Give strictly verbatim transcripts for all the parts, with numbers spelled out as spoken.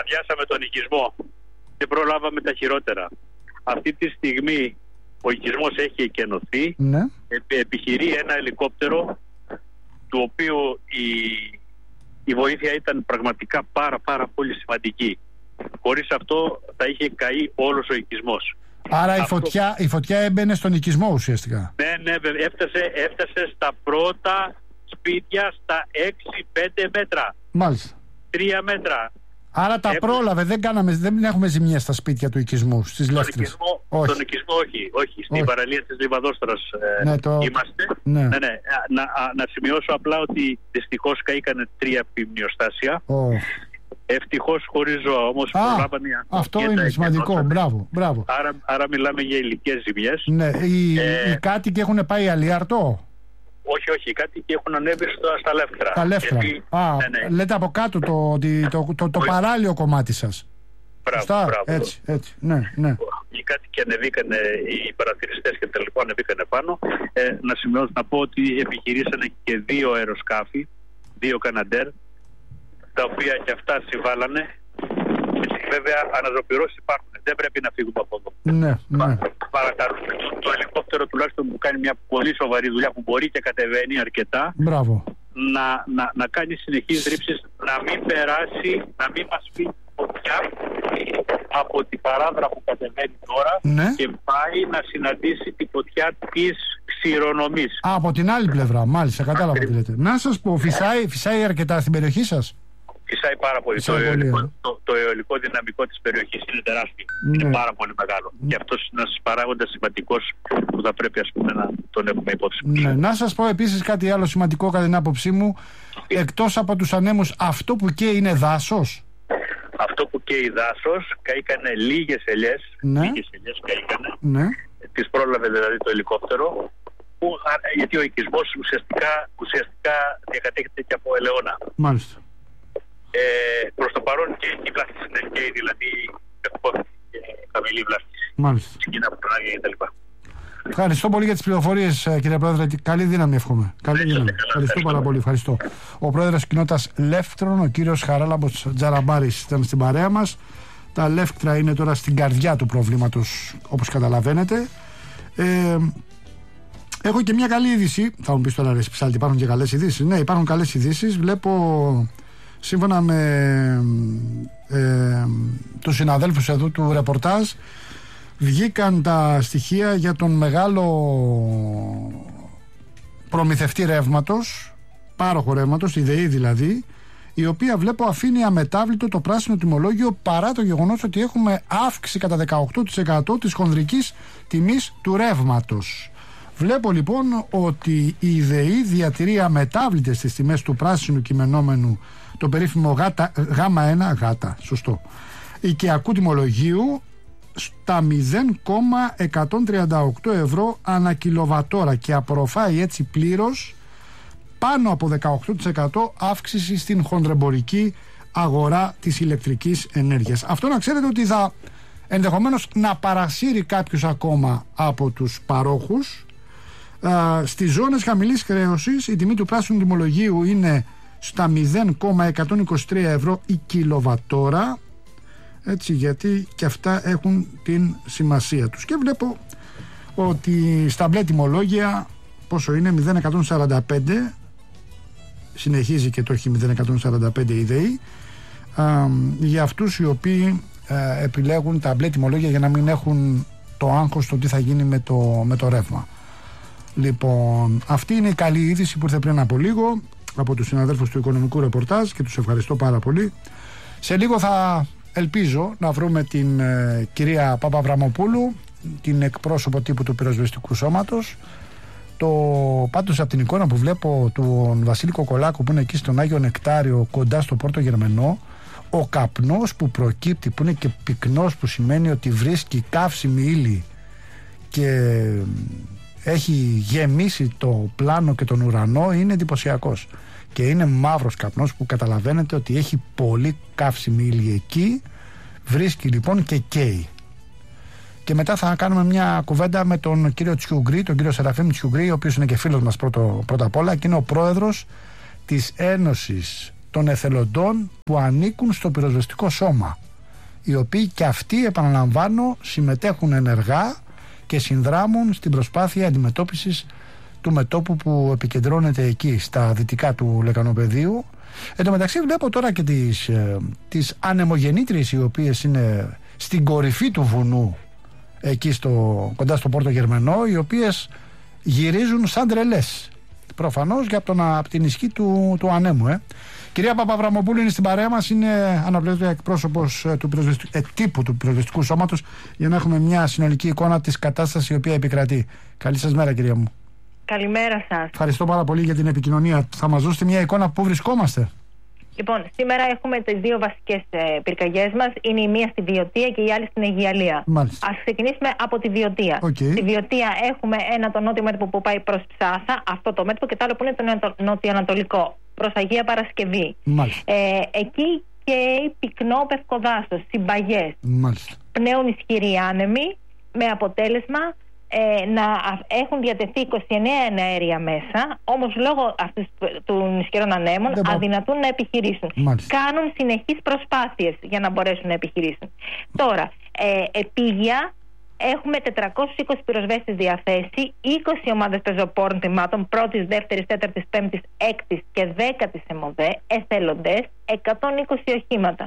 αδειάσαμε τον οικισμό και προλάβαμε τα χειρότερα. Αυτή τη στιγμή ο οικισμός έχει εκενωθεί, ναι. ε, επιχειρεί ένα ελικόπτερο, του οποίου η, η βοήθεια ήταν πραγματικά πάρα πάρα πολύ σημαντική. Χωρίς αυτό θα είχε καεί όλος ο οικισμός. Άρα αυτό... η, φωτιά, η φωτιά έμπαινε στον οικισμό ουσιαστικά. Ναι, ναι, έφτασε, έφτασε στα πρώτα σπίτια στα έξι πέντε μέτρα. Μάλιστα. τρία μέτρα. Άρα τα Έπρεπε... πρόλαβε, δεν, κάναμε, δεν έχουμε ζημιές στα σπίτια του οικισμού, στις Λεύτρες. Όχι. Τον οικισμό όχι, όχι. Στην όχι. παραλία της Λιβαδόστρας ε, ναι, το... είμαστε. Ναι. Ναι, ναι. Να, α, να σημειώσω απλά ότι δυστυχώς καήκανε τρία πυμνιοστάσια. Oh. Ευτυχώς χωρίς ζώα, όμως προλάβανε. Αυτό είναι σημαντικό, μπράβο, μπράβο. Άρα, άρα μιλάμε για ηλικές ζημιές. Ναι, οι, ε... οι κάτοικοι έχουν πάει Αλιάρτο. Όχι, όχι, οι κάτοικοι έχουν ανέβει στα, στα Λεύτρα. Τα Λεύτρα. Γιατί... Α, ναι, ναι. Λέτε από κάτω το, το, το, το, το παράλιο κομμάτι σας. Μπράβο, μπράβο. Έτσι, έτσι, ναι, ναι. Οι κάτοικοι ανεβήκανε, οι παρατηρητές και τα λοιπά ανεβήκανε πάνω. Ε, να σημειώσω να πω ότι επιχειρήσανε και δύο αεροσκάφη, δύο Καναντέρ, τα οποία και αυτά συμβάλλανε. Βέβαια, αναζωπυρώσεις υπάρχουν. Δεν πρέπει να φύγουμε από εδώ. Ναι, ναι. Παρακαλούμε. Το, το ελικόπτερο τουλάχιστον που κάνει μια πολύ σοβαρή δουλειά, που μπορεί και κατεβαίνει αρκετά. Μπράβο. Να, να, να κάνει συνεχείς ρήψεις, να μην περάσει, να μην μας φύγει φωτιά από την παράδρα που κατεβαίνει τώρα, ναι, και πάει να συναντήσει τη φωτιά της ξηρονομής. Α, από την άλλη πλευρά, μάλιστα, κατάλαβα τι λέτε. Να σας πω, φυσάει, φυσάει αρκετά στην περιοχή σας. Φυσάει πάρα πολύ. Το αιωλικό, το, το αιωλικό δυναμικό της περιοχής είναι τεράστιο. Ναι. Είναι πάρα πολύ μεγάλο. Mm. Και αυτός είναι ένας παράγοντας σημαντικός που θα πρέπει, ας πούμε, να τον έχουμε υπόψη. Ναι. Να σας πω επίσης κάτι άλλο σημαντικό κατά την άποψή μου. Okay. Εκτός από τους ανέμους, αυτό που καίει είναι δάσος. Αυτό που καίει δάσος, καήκανε λίγες ελιές. Ναι. Λίγες ελιές καήκανε. Ναι. Τις πρόλαβε δηλαδή το ελικόπτερο. Που, γιατί ο οικισμός ουσιαστικά, ουσιαστικά διακατέχεται και από ελαιόνα. Μάλιστα. Ε, προς το παρόν και η βλάστηση είναι και δηλαδή και χαμηλή βλάστηση. Μάλιστα. Σκηνά από τον Άγιο και τα λοιπά. Ευχαριστώ πολύ για τις πληροφορίες, κύριε Πρόεδρε. Καλή δύναμη εύχομαι. Καλή δύναμη. Ευχαριστώ, ευχαριστώ πάρα πολύ. Ευχαριστώ. Ο Πρόεδρος της Κοινότητας Λεύτρων, ο κύριος Χαράλαμπος Τζαραμπάρης, ήταν στην παρέα μας. Τα Λεύτρα είναι τώρα στην καρδιά του προβλήματος, όπως καταλαβαίνετε. Ε, έχω και μια καλή είδηση. Θα μου πεις τώρα, ρε Σπισάλτη, υπάρχουν και καλές ειδήσεις. Ναι, υπάρχουν καλές ειδήσεις. Βλέπω, σύμφωνα με ε, τους συναδέλφους εδώ του ρεπορτάζ, βγήκαν τα στοιχεία για τον μεγάλο προμηθευτή ρεύματος, πάροχο ρεύματος, η ΔΕΗ δηλαδή, η οποία βλέπω αφήνει αμετάβλητο το πράσινο τιμολόγιο, παρά το γεγονός ότι έχουμε αύξηση κατά δεκαοκτώ τοις εκατό της χονδρικής τιμής του ρεύματος. Βλέπω λοιπόν ότι η ΔΕΗ διατηρεί αμετάβλητες τις τιμές του πράσινου κειμενόμενου, το περίφημο γάμα ένα, γάτα, σωστό, οικιακού τιμολογίου, στα μηδέν κόμμα εκατόν τριάντα οκτώ ευρώ ανά κιλοβατόρα, και απορροφάει έτσι πλήρως πάνω από δεκαοκτώ τοις εκατό αύξηση στην χονδρεμπορική αγορά της ηλεκτρικής ενέργειας. Αυτό να ξέρετε ότι θα ενδεχομένως να παρασύρει κάποιους ακόμα από τους παρόχους. Α, στις ζώνες χαμηλής χρέωσης η τιμή του πράσινου τιμολογίου είναι στα μηδέν κόμμα εκατόν είκοσι τρία ευρώ η κιλοβατόρα, έτσι, γιατί και αυτά έχουν την σημασία τους. Και βλέπω ότι στα μπλε τιμολόγια πόσο είναι, μηδέν κόμμα εκατόν σαράντα πέντε, συνεχίζει και το έχει μηδέν κόμμα εκατόν σαράντα πέντε η ΔΕΗ, α, για αυτούς οι οποίοι α, επιλέγουν τα μπλε τιμολόγια για να μην έχουν το άγχος το τι θα γίνει με το, με το ρεύμα. Λοιπόν, αυτή είναι η καλή είδηση που ήρθε πριν από λίγο από τους συναδέλφους του Οικονομικού Ρεπορτάζ και τους ευχαριστώ πάρα πολύ. Σε λίγο θα ελπίζω να βρούμε την ε, κυρία Παπαβραμοπούλου, την εκπρόσωπο τύπου του πυροσβεστικού σώματος. Το, πάντως από την εικόνα που βλέπω του Βασίλη Κοκολάκου που είναι εκεί στον Άγιο Νεκτάριο κοντά στο Πόρτο Γερμενό, ο καπνός που προκύπτει, που είναι και πυκνός, που σημαίνει ότι βρίσκει καύσιμη ύλη και έχει γεμίσει το πλάνο και τον ουρανό, είναι εντυπωσιακός. Και είναι μαύρος καπνός που καταλαβαίνετε ότι έχει πολύ καύσιμη ύλη εκεί. Βρίσκει λοιπόν και καίει. Και μετά θα κάνουμε μια κουβέντα με τον κύριο Τσιουγκρή, τον κύριο Σεραφείμ Τσιουγκρή, ο οποίος είναι και φίλος μας πρώτο, πρώτα απ' όλα, και είναι ο πρόεδρος της Ένωσης των εθελοντών που ανήκουν στο πυροσβεστικό σώμα, οι οποίοι και αυτοί, επαναλαμβάνω, συμμετέχουν ενεργά και συνδράμουν στην προσπάθεια αντιμετώπισης του μετώπου που επικεντρώνεται εκεί στα δυτικά του Λεκανοπεδίου. Εν τω μεταξύ βλέπω τώρα και τις, ε, τις ανεμογεννήτριες, οι οποίες είναι στην κορυφή του βουνού εκεί στο, κοντά στο Πόρτο Γερμενό, οι οποίες γυρίζουν σαν τρελές, προφανώς για τον, από την ισχύ του, του ανέμου. ε. Κυρία Παπαβραμοπούλου είναι στην παρέα μας, είναι αναπληρωτή εκπρόσωπος του ε, τύπου του πυροσβεστικού σώματος, για να έχουμε μια συνολική εικόνα της κατάστασης η οποία επικρατεί. Καλή σας μέρα, κυρία μου. Καλημέρα σας. Ευχαριστώ πάρα πολύ για την επικοινωνία. Θα μας δώσετε μια εικόνα πού βρισκόμαστε? Λοιπόν, σήμερα έχουμε τις δύο βασικές ε, πυρκαγιές μας. Είναι η μία στη Βιωτία και η άλλη στην Αιγιαλία. Μάλιστα. Ας ξεκινήσουμε από τη Βιωτία. Okay. Στη Βιωτία έχουμε ένα το νότιο μέτωπο που πάει προς Ψάσα, αυτό το μέτωπο, και το άλλο που είναι το νοτιοανατολικό, προς Αγία Παρασκευή. Ε, εκεί και πυκνό πευκοδάσος, συμπαγές. Μάλιστα. Πνέουν ισχυροί άνεμοι, με αποτέλεσμα Ε, να έχουν διατεθεί είκοσι εννέα εναέρια μέσα, όμως λόγω αυτής των ισχυρών ανέμων Δεν αδυνατούν να επιχειρήσουν. Μάλιστα. Κάνουν συνεχείς προσπάθειες για να μπορέσουν να επιχειρήσουν. Τώρα, ε, επίγεια έχουμε τετρακόσιους είκοσι πυροσβέστες διαθέσει, είκοσι ομάδες πεζοπόρων θυμάτων πρώτης, δεύτερης, τέταρτης, πέμπτης, έκτης και δέκατης ΕΜΟΔΕ, εθελοντές, εκατόν είκοσι οχήματα.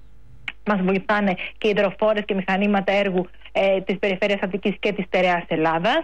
Μας βοηθάνε και υδροφόρες και μηχανήματα έργου ε, της Περιφέρειας Αττικής και της Στερεάς Ελλάδας.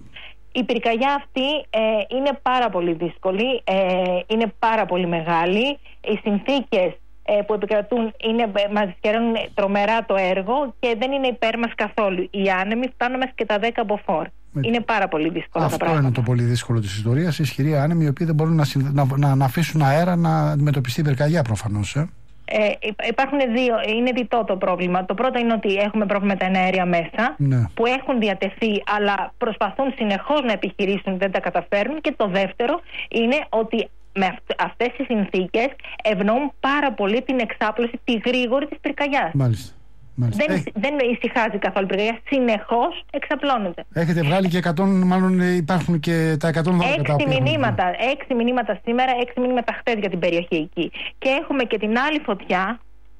Η πυρκαγιά αυτή ε, είναι πάρα πολύ δύσκολη, ε, είναι πάρα πολύ μεγάλη. Οι συνθήκες ε, που επικρατούν είναι, μας δυσκεραίνουν τρομερά το έργο και δεν είναι υπέρ μας καθόλου. Οι άνεμοι φτάνουν μέχρι και τα δέκα μποφόρ. Είναι πάρα πολύ δύσκολο Αυτό τα πράγματα. είναι το πολύ δύσκολο της ιστορίας. Οι ισχυροί άνεμοι, οι οποίοι δεν μπορούν να, να, να, να αφήσουν αέρα να αντιμετωπιστεί η πυρκαγιά, προφανώς. Ε. Ε, υπάρχουν δύο, είναι διτό το πρόβλημα. Το πρώτο είναι ότι έχουμε πρόβλημα με τα εναέρια μέσα, ναι, που έχουν διατεθεί αλλά προσπαθούν συνεχώς να επιχειρήσουν, δεν τα καταφέρνουν. Και το δεύτερο είναι ότι με αυ- αυτές τις συνθήκες ευνοούν πάρα πολύ την εξάπλωση, τη γρήγορη της πυρκαγιάς. Μάλιστα. Μάλιστα. Δεν, Έχ... δεν ησυχάζει καθόλου η πυρκαγιά, συνεχώς εξαπλώνεται. Έχετε βγάλει και εκατό, μάλλον υπάρχουν και τα εκατόν δώδεκα. Έξι μηνύματα, έξι μηνύματα σήμερα, έξι μηνύματα χτες για την περιοχή εκεί. Και έχουμε και την άλλη φωτιά,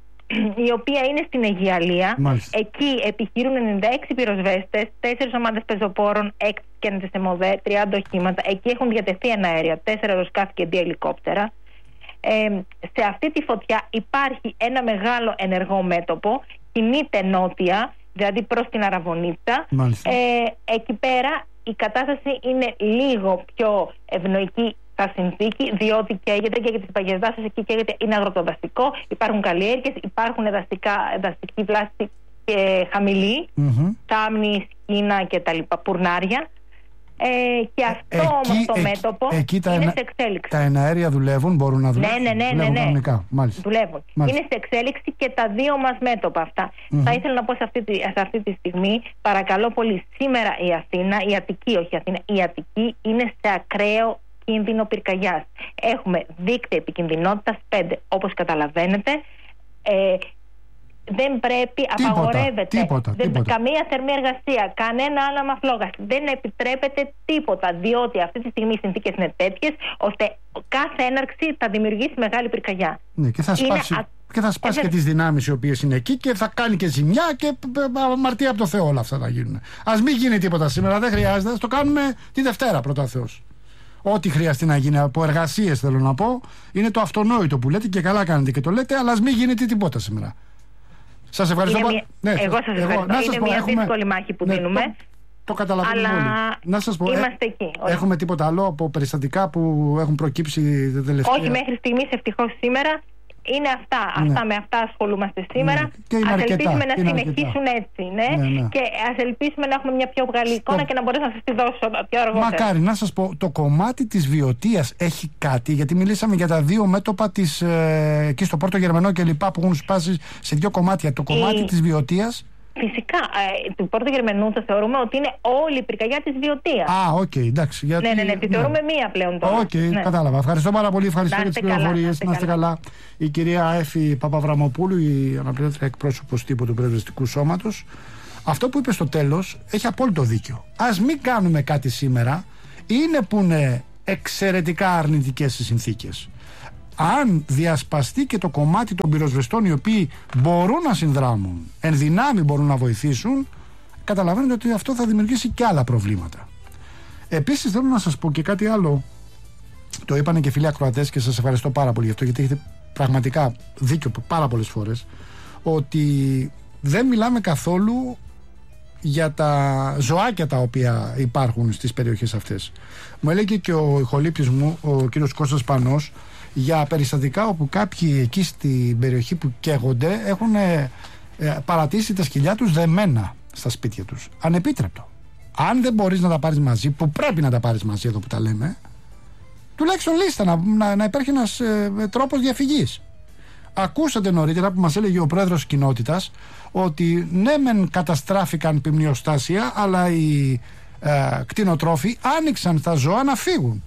η οποία είναι στην Αιγιαλία. Μάλιστα. Εκεί επιχειρούν ενενήντα έξι πυροσβέστες, τέσσερις ομάδες πεζοπόρων, έξι και ένα ΕΜΟΔΕ, τριάντα οχήματα. Εκεί έχουν διατεθεί εναέρια, τέσσερα αεροσκάφη και δύο ελικόπτερα. Ε, σε αυτή τη φωτιά υπάρχει ένα μεγάλο ενεργό μέτωπο, κινείται νότια, δηλαδή προς την Αραβωνίτσα. Ε, εκεί πέρα η κατάσταση είναι λίγο πιο ευνοϊκή στα συνθήκη, διότι καίγεται και για τις παγιές δάσεις, εκεί καίγεται, είναι αγροτοδαστικό, υπάρχουν καλλιέργειες, υπάρχουν δαστικά, δαστική βλάστη και χαμηλή, mm-hmm. τάμνη, σκίνα και τα λοιπά, πουρνάρια. Ε, και αυτό ε, όμως το εκεί, μέτωπο εκεί τα είναι ενα... σε εξέλιξη. Τα εναέρια δουλεύουν, μπορούν να δουλεύουν. Ναι, ναι, ναι, δουλεύουν ναι, ναι. Κανονικά. Μάλιστα. Δουλεύουν. Μάλιστα. Είναι σε εξέλιξη και τα δύο μας μέτωπα αυτά. Mm-hmm. Θα ήθελα να πω σε αυτή, τη, σε αυτή τη στιγμή, παρακαλώ πολύ, σήμερα η Αθήνα, η Αττική, όχι η Αθήνα, η Αττική είναι σε ακραίο κίνδυνο πυρκαγιάς. Έχουμε δίκτυα επικινδυνότητας πέντε. Όπως καταλαβαίνετε, ε, δεν πρέπει, τίποτα, απαγορεύεται τίποτα, δεν, τίποτα. καμία θερμή εργασία, κανένα άλλαμα φλόγας. Δεν επιτρέπεται τίποτα, διότι αυτή τη στιγμή οι συνθήκες είναι τέτοιες ώστε κάθε έναρξη θα δημιουργήσει μεγάλη πυρκαγιά. Ναι, και θα σπάσει, α... και, θα σπάσει ε, και τις δυνάμεις οι οποίες είναι εκεί και θα κάνει και ζημιά και αμαρτία από το Θεό όλα αυτά θα γίνουν. Ας μην γίνει τίποτα σήμερα, δεν χρειάζεται, ας το κάνουμε τη Δευτέρα πρώτα Θεός. Ό,τι χρειαστεί να γίνει από εργασίες, θέλω να πω, είναι το αυτονόητο που λέτε και καλά κάνετε και το λέτε, αλλά ας μην γίνεται τίποτα σήμερα. Σας ευχαριστώ πολύ. Μια... Ναι, εγώ σας ευχαριστώ. Εγώ, είναι πω, μια έχουμε... δύσκολη μάχη που ναι, δίνουμε. Το, το καταλαβαίνουμε αλλά... όλοι. Να σας πω, είμαστε ε, εκεί. Έχουμε τίποτα άλλο από περιστατικά που έχουν προκύψει τελευταία? Όχι μέχρι στιγμής, ευτυχώς σήμερα. Είναι αυτά. Ναι. Αυτά με αυτά ασχολούμαστε σήμερα. Ναι. Ας αρκετά, ελπίσουμε να συνεχίσουν αρκετά. έτσι. Ναι. Ναι, ναι. Και ας ελπίσουμε να έχουμε μια πιο βγαλή εικόνα Στο... και να μπορέσω να σας τη δώσω πιο αργότερα. Μακάρι. Να σας πω, το κομμάτι της Βιωτίας έχει κάτι, γιατί μιλήσαμε για τα δύο μέτωπα της, ε, εκεί στο Πόρτο Γερμενό και λοιπά που έχουν σπάσει σε δύο κομμάτια. Το κομμάτι Η... της Βιωτίας. Φυσικά, ε, του Πόρτο Γερμενού το θεωρούμε ότι είναι όλη η πυρκαγιά της Βιωτίας. Α, οκ, okay, εντάξει. Γιατί... Ναι, ναι, ναι, τη ναι. θεωρούμε μία πλέον τώρα. Οκ, okay, ναι. Κατάλαβα. Ευχαριστώ πάρα πολύ. Ευχαριστώ για τις πληροφορίες. Να είστε καλά. καλά. Η κυρία Έφη Παπαβραμοπούλου, η αναπληρώτρια εκπρόσωπος τύπου του Πυροσβεστικού Σώματος, αυτό που είπε στο τέλος έχει απόλυτο δίκιο. Ας μην κάνουμε κάτι σήμερα, είναι που είναι εξαιρετικά αρνητικές οι συνθήκες. αν διασπαστεί και το κομμάτι των πυροσβεστών οι οποίοι μπορούν να συνδράμουν, εν δυνάμει μπορούν να βοηθήσουν, καταλαβαίνετε ότι αυτό θα δημιουργήσει και άλλα προβλήματα. Επίσης θέλω να σας πω και κάτι άλλο. Το είπανε και φίλοι ακροατές και σας ευχαριστώ πάρα πολύ γι' αυτό, γιατί έχετε πραγματικά δίκιο πάρα πολλές φορές, ότι δεν μιλάμε καθόλου για τα ζωάκια τα οποία υπάρχουν στις περιοχές αυτές. Μου έλεγε και ο ηχολήπτης μου, ο κύριος Κώστας Πανός, για περιστατικά όπου κάποιοι εκεί στην περιοχή που καίγονται έχουν ε, παρατήσει τα σκυλιά τους δεμένα στα σπίτια τους. Ανεπίτρεπτο. Αν δεν μπορείς να τα πάρεις μαζί, που πρέπει να τα πάρεις μαζί εδώ που τα λέμε, τουλάχιστον λίστα να, να, να υπάρχει ένας ε, τρόπος διαφυγής. Ακούσατε νωρίτερα που μας έλεγε ο πρόεδρος της κοινότητας ότι ναι μεν καταστράφηκαν ποιμνιοστάσια, αλλά οι ε, κτηνοτρόφοι άνοιξαν τα ζώα να φύγουν.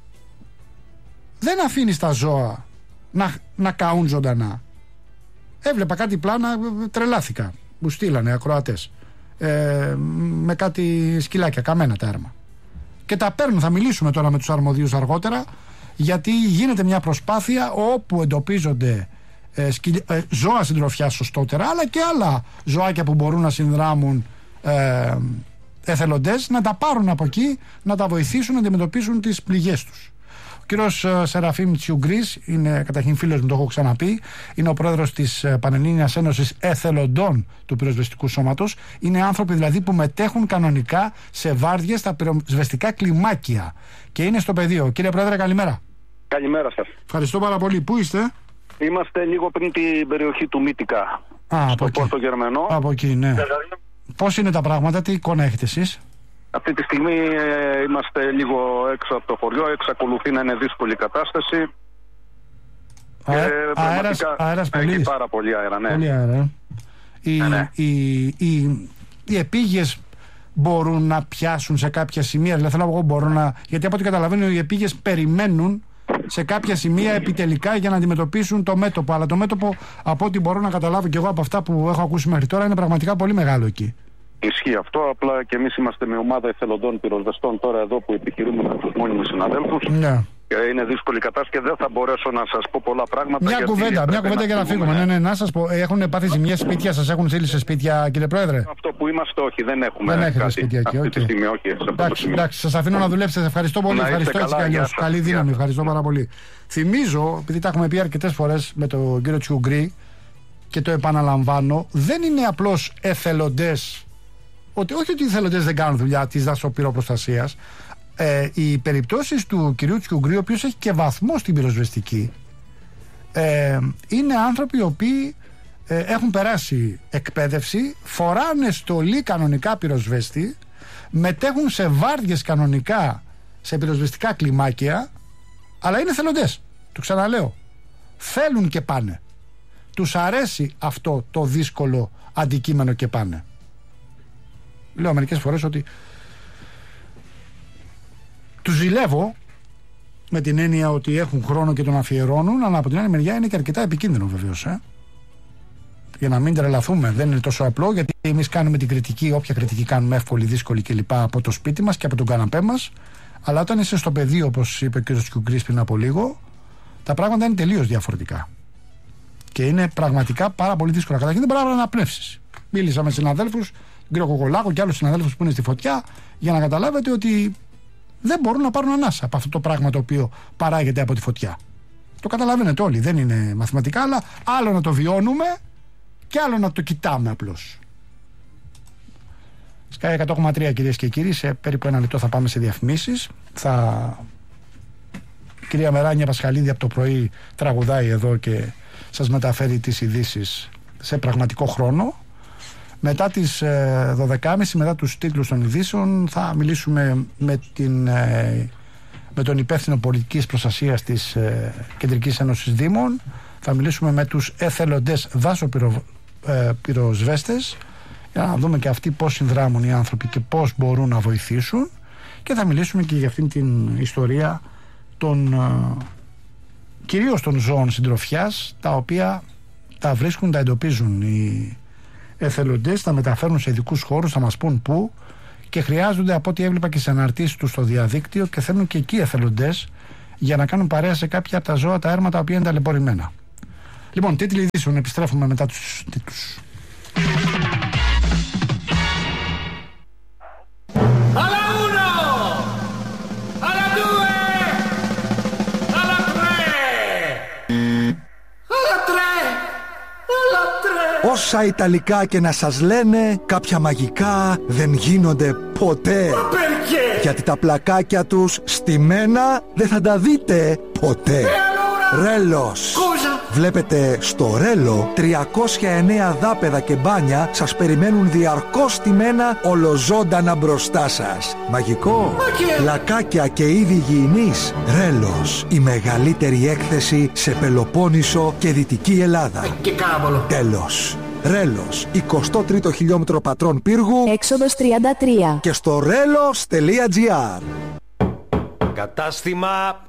Δεν αφήνει τα ζώα να, να καούν ζωντανά. Έβλεπα κάτι πλάνα, τρελάθηκα. Μου στείλανε ακροατές ε, με κάτι σκυλάκια, καμένα τα έρμα. Και τα παίρνουν, θα μιλήσουμε τώρα με τους αρμοδίους αργότερα, γιατί γίνεται μια προσπάθεια όπου εντοπίζονται ε, σκυλ, ε, ζώα συντροφιάς σωστότερα, αλλά και άλλα ζωάκια που μπορούν να συνδράμουν ε, εθελοντές, να τα πάρουν από εκεί, να τα βοηθήσουν να αντιμετωπίσουν τις πληγές τους. Ο κύριος Σεραφείμ Τσιουγκρής είναι καταρχήν φίλος μου, το έχω ξαναπεί. Είναι ο πρόεδρος της Πανελλήνιας Ένωσης Εθελοντών του Πυροσβεστικού Σώματος. Είναι άνθρωποι δηλαδή που μετέχουν κανονικά σε βάρδιες στα πυροσβεστικά κλιμάκια και είναι στο πεδίο. Κύριε Πρόεδρε, καλημέρα. Καλημέρα σας. Ευχαριστώ πάρα πολύ. Πού είστε? Είμαστε λίγο πριν την περιοχή του Μύτικα. Α, στο Πόρτο Γερμανό. Από εκεί, ναι. Πώς είναι τα πράγματα, τι εικόνα έχετε εσείς? Αυτή τη στιγμή ε, είμαστε λίγο έξω από το χωριό, εξακολουθεί να είναι δύσκολη η κατάσταση. Α, και αέρας, αέρας έχει πολύ. πάρα πολύ αέρα, ναι. Πολύ αέρα. Οι, ναι, ναι. οι, οι, οι επίγειες μπορούν να πιάσουν σε κάποια σημεία, δηλαδή θέλω να πω μπορούν να, γιατί από ό,τι καταλαβαίνω οι επίγειες περιμένουν σε κάποια σημεία επιτελικά για να αντιμετωπίσουν το μέτωπο, αλλά το μέτωπο από ό,τι μπορώ να καταλάβω και εγώ από αυτά που έχω ακούσει μέχρι τώρα είναι πραγματικά πολύ μεγάλο εκεί. Ισχύει αυτό, απλά και εμείς είμαστε με ομάδα εθελοντών πυροσβεστών τώρα εδώ που επιχειρούμε με τους μόνιμους συναδέλφους. Ναι. Είναι δύσκολη κατάσταση και δεν θα μπορέσω να σας πω πολλά πράγματα. Μια κουβέντα, μια κουβέντα για να φύγουμε. Ναι, ναι, να σας πω, έχουν πάθει ζημιές σπίτια, σας έχουν στείλει σε σπίτια, κύριε Πρόεδρε? Αυτό που είμαστε, όχι, δεν έχουμε. Δεν έχετε κάτι σπίτια εκεί, αυτή okay. τη στιγμή, όχι. Εντάξει, εντάξει, σας αφήνω να δουλέψετε. Ευχαριστώ πολύ. Να ευχαριστώ έτσι κι αλλιώς. Καλή δύναμη, ευχαριστώ πάρα πολύ. Θυμίζω, επειδή τα έχουμε πει αρκετές φορές με τον κύριο Τσιουγκρή και το επαναλαμβάνω, δεν είναι απλώς εθελοντές. Ότι, όχι ότι οι εθελοντές δεν κάνουν δουλειά της δασοπυροπροστασίας. Ε, οι περιπτώσεις του κυρίου Τσιουγκρή, ο οποίος έχει και βαθμό στην πυροσβεστική, ε, είναι άνθρωποι οι οποίοι ε, έχουν περάσει εκπαίδευση, φοράνε στολή κανονικά πυροσβέστη, μετέχουν σε βάρδιες κανονικά σε πυροσβεστικά κλιμάκια, αλλά είναι εθελοντές. Το ξαναλέω. Θέλουν και πάνε. Τους αρέσει αυτό το δύσκολο αντικείμενο και πάνε. Λέω μερικές φορές ότι τους ζηλεύω με την έννοια ότι έχουν χρόνο και τον αφιερώνουν, αλλά από την άλλη μεριά είναι και αρκετά επικίνδυνο βεβαίως. Ε? Για να μην τρελαθούμε, δεν είναι τόσο απλό, γιατί εμείς κάνουμε την κριτική, όποια κριτική κάνουμε εύκολη, δύσκολη κλπ. Από το σπίτι μας και από τον καναπέ μας, αλλά όταν είσαι στο πεδίο, όπως είπε ο κ. Τσιουγκρής πριν από λίγο, τα πράγματα είναι τελείως διαφορετικά. Και είναι πραγματικά πάρα πολύ δύσκολα. Καταρχήν δεν μπορεί να αναπνεύσεις. Μίλησα με συναδέλφους, τον κ. Κοκολάκο και άλλους συναδέλφους που είναι στη φωτιά, για να καταλάβετε ότι δεν μπορούν να πάρουν ανάσα από αυτό το πράγμα το οποίο παράγεται από τη φωτιά. Το καταλαβαίνετε όλοι, δεν είναι μαθηματικά, αλλά άλλο να το βιώνουμε και άλλο να το κοιτάμε απλώς. Sky εκατό κόμμα τρία κυρίες και κύριοι, σε περίπου ένα λεπτό θα πάμε σε διαφημίσεις. Θα... Η κυρία Μεράνια Πασχαλίδη από το πρωί τραγουδάει εδώ και σας μεταφέρει τις ειδήσεις σε πραγματικό χρόνο. Μετά τις ε, δώδεκα και μισή, μετά τους τίτλους των ειδήσεων, θα μιλήσουμε με, την, ε, με τον υπεύθυνο πολιτικής προστασίας της ε, Κεντρικής Ένωσης Δήμων. Θα μιλήσουμε με τους εθελοντές δάσοπυροσβέστες ε, για να δούμε και αυτοί πώς συνδράμουν οι άνθρωποι και πώς μπορούν να βοηθήσουν. Και θα μιλήσουμε και για αυτήν την ιστορία των, ε, κυρίως των ζώων συντροφιάς, τα οποία τα βρίσκουν, τα εντοπίζουν οι εθελοντές, τα μεταφέρουν σε ειδικούς χώρους, θα μας πούν πού, και χρειάζονται, από ό,τι έβλεπα και σε αναρτήσεις τους στο διαδίκτυο, και θέλουν και εκεί εθελοντές για να κάνουν παρέα σε κάποια από τα ζώα, τα έρματα, τα οποία είναι ταλαιπωρημένα. Λοιπόν, τίτλοι ειδήσεων, επιστρέφουμε μετά τους τίτλους. Όσα Ιταλικά και να σας λένε, κάποια μαγικά δεν γίνονται ποτέ. Γιατί τα πλακάκια τους στημένα δεν θα τα δείτε ποτέ. Ρέλος. Βλέπετε, στο Ρέλο τριακόσια εννέα δάπεδα και μπάνια σας περιμένουν διαρκώς στημένα ολοζώντανα μπροστά σας. Μαγικό. Πλακάκια και είδη υγιεινής. Ρέλος. Η μεγαλύτερη έκθεση σε Πελοπόννησο και Δυτική Ελλάδα. Και κάβολο. Τέλος. Ρέλος, εικοστό τρίτο χιλιόμετρο Πατρών Πύργου, έξοδος τριάντα τρία. Και στο ρέλος τελεία τζι άρ. Κατάστημα.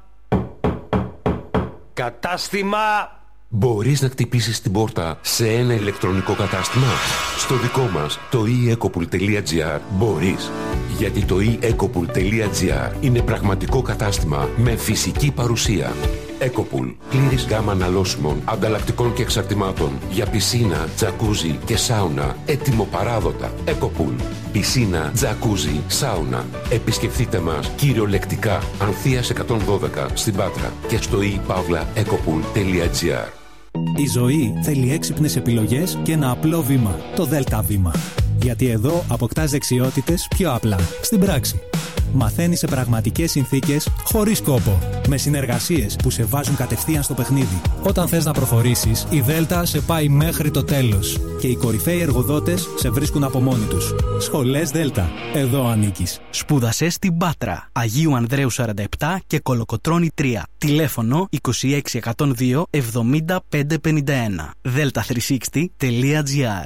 Κατάστημα. Μπορείς να χτυπήσεις την πόρτα σε ένα ηλεκτρονικό κατάστημα? Στο δικό μας, το e ecopool τελεία gr, μπορείς. Γιατί το e ecopool τελεία gr είναι πραγματικό κατάστημα με φυσική παρουσία. Ecopool, πλήρης γάμα αναλώσιμων, ανταλλακτικών και εξαρτημάτων για πισίνα, τζακούζι και σάουνα, έτοιμο παράδοτα. Ecopool, πισίνα, τζακούζι, σάουνα. Επισκεφτείτε μας κυριολεκτικά, Ανθείας εκατόν δώδεκα στην Πάτρα και στο e παύλα ecopool τελεία gr. Η ζωή θέλει έξυπνες επιλογές και ένα απλό βήμα, το Δέλτα βήμα. Γιατί εδώ αποκτάς δεξιότητες πιο απλά, στην πράξη. Μαθαίνεις σε πραγματικές συνθήκες, χωρίς κόπο. Με συνεργασίες που σε βάζουν κατευθείαν στο παιχνίδι. Όταν θες να προχωρήσεις, η Δέλτα σε πάει μέχρι το τέλος. Και οι κορυφαίοι εργοδότες σε βρίσκουν από μόνοι τους. Σχολές Δέλτα. Εδώ ανήκεις. Σπούδασε στην Πάτρα, Αγίου Ανδρέου σαράντα επτά και Κολοκοτρώνη τρία. Τηλέφωνο είκοσι έξι εκατόν δύο εβδομήντα πέντε πενήντα ένα. δέλτα τριακόσια εξήντα τελεία τζι άρ.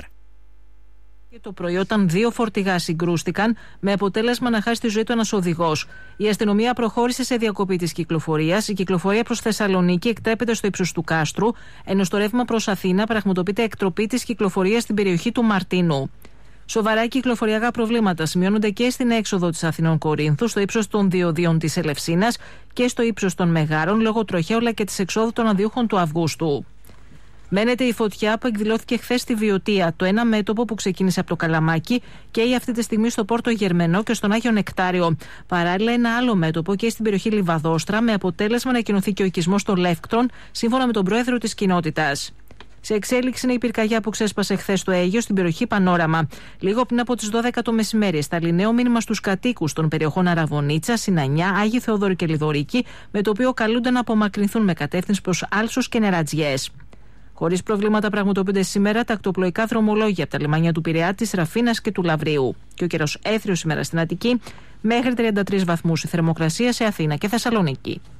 Το πρωί, όταν δύο φορτηγά συγκρούστηκαν, με αποτέλεσμα να χάσει τη ζωή του ένας οδηγός. Η αστυνομία προχώρησε σε διακοπή της κυκλοφορίας. Η κυκλοφορία προς Θεσσαλονίκη εκτρέπεται στο ύψος του Κάστρου, ενώ στο ρεύμα προς Αθήνα πραγματοποιείται εκτροπή της κυκλοφορίας στην περιοχή του Μαρτίνου. Σοβαρά κυκλοφοριακά προβλήματα σημειώνονται και στην έξοδο της Αθηνών Κορίνθου, στο ύψος των διοδίων της Ελευσίνας και στο ύψος των Μεγάρων, λόγω τροχαίου και της εξόδου των αδειούχων του Αυγούστου. Μένεται η φωτιά που εκδηλώθηκε χθες στη Βιωτία. Το ένα μέτωπο που ξεκίνησε από το Καλαμάκι καίει αυτή τη στιγμή στο Πόρτο Γερμενό και στον Άγιο Νεκτάριο. Παράλληλα, ένα άλλο μέτωπο καίει στην περιοχή Λιβαδόστρα, με αποτέλεσμα να κινηθεί και ο οικισμός των Λεύκτρων, σύμφωνα με τον πρόεδρο της κοινότητας. Σε εξέλιξη είναι η πυρκαγιά που ξέσπασε χθες στο Αίγιο στην περιοχή Πανόραμα. Λίγο πριν από τις δώδεκα το μεσημέρι, στάλει νέο μήνυμα στους κατοίκους των περιοχών Αραβωνίτσα, Συνανιά, Άγιοι Θεόδωρη και Λιδωρίκη, με το οποίο καλούνται να απομακρυνθούν με κατεύθυνση προς Άλσος και Νερατζιές. Χωρίς προβλήματα πραγματοποιούνται σήμερα τα ακτοπλοϊκά δρομολόγια από τα λιμάνια του Πειραιά, της Ραφίνας και του Λαβρίου. Και ο καιρός έθριος σήμερα στην Αττική, μέχρι τριάντα τρεις βαθμούς η θερμοκρασία σε Αθήνα και Θεσσαλονίκη.